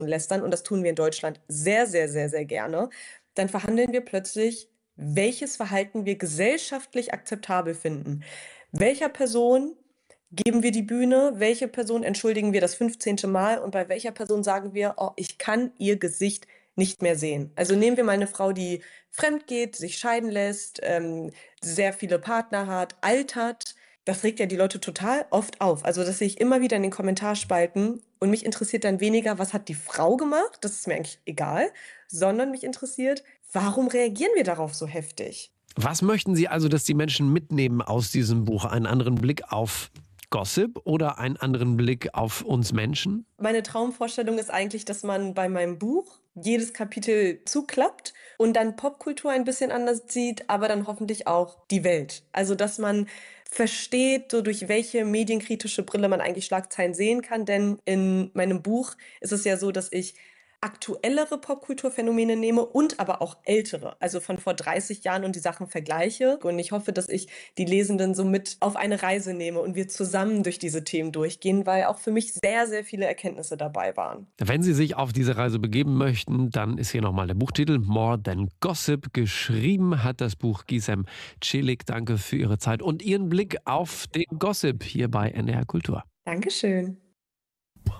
lästern, und das tun wir in Deutschland sehr, sehr, sehr, sehr gerne, dann verhandeln wir plötzlich, welches Verhalten wir gesellschaftlich akzeptabel finden. Welcher Person geben wir die Bühne? Welche Person entschuldigen wir das 15. Mal? Und bei welcher Person sagen wir, oh, ich kann ihr Gesicht nicht mehr sehen? Also nehmen wir mal eine Frau, die fremd geht, sich scheiden lässt, sehr viele Partner hat, altert. Das regt ja die Leute total oft auf. Also das sehe ich immer wieder in den Kommentarspalten. Und mich interessiert dann weniger, was hat die Frau gemacht? Das ist mir eigentlich egal. Sondern mich interessiert, warum reagieren wir darauf so heftig? Was möchten Sie also, dass die Menschen mitnehmen aus diesem Buch? Einen anderen Blick auf Gossip oder einen anderen Blick auf uns Menschen? Meine Traumvorstellung ist eigentlich, dass man bei meinem Buch jedes Kapitel zuklappt und dann Popkultur ein bisschen anders sieht, aber dann hoffentlich auch die Welt. Also, dass man versteht, so durch welche medienkritische Brille man eigentlich Schlagzeilen sehen kann, denn in meinem Buch ist es ja so, dass ich aktuellere Popkulturphänomene nehme und aber auch ältere, also von vor 30 Jahren, und die Sachen vergleiche. Und ich hoffe, dass ich die Lesenden so mit auf eine Reise nehme und wir zusammen durch diese Themen durchgehen, weil auch für mich sehr, sehr viele Erkenntnisse dabei waren. Wenn Sie sich auf diese Reise begeben möchten, dann ist hier nochmal der Buchtitel More Than Gossip. Geschrieben hat das Buch Gisem Celik. Danke für Ihre Zeit und Ihren Blick auf den Gossip hier bei NDR Kultur. Dankeschön.